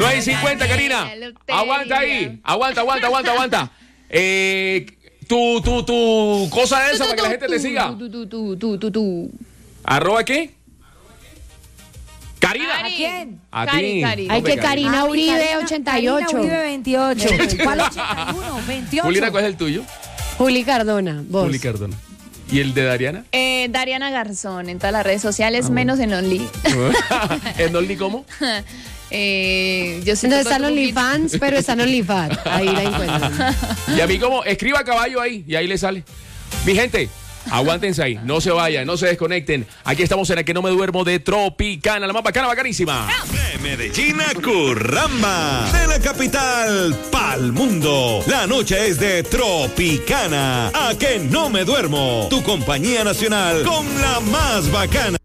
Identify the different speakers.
Speaker 1: 9:50, Karina. Aguanta ahí. Aguanta. Tu cosa de esa para que la gente te siga. ¿Arroba qué? Karina.
Speaker 2: ¿A quién?
Speaker 1: A ti.
Speaker 3: Hay que Karina Uribe 88.
Speaker 2: Karina Uribe 28. ¿Cuál 81? 28.
Speaker 1: Juliana, ¿cuál es el tuyo?
Speaker 3: Juli Cardona, vos.
Speaker 1: Juli Cardona. ¿Y el de Dariana?
Speaker 4: Dariana Garzón en todas las redes sociales, menos en Only.
Speaker 1: ¿En Only cómo?
Speaker 4: Yo
Speaker 3: No está en OnlyFans, pero está en OnlyFans. Ahí la encuentran.
Speaker 1: Y a mí como, escriba caballo ahí y ahí le sale. Mi gente, aguántense ahí, no se vayan, no se desconecten. Aquí estamos en el que no me duermo de Tropicana, la más bacana, bacanísima.
Speaker 5: De Medellín a Curramba, de la capital pa'l mundo. La noche es de Tropicana, a que no me duermo. Tu compañía nacional con la más bacana.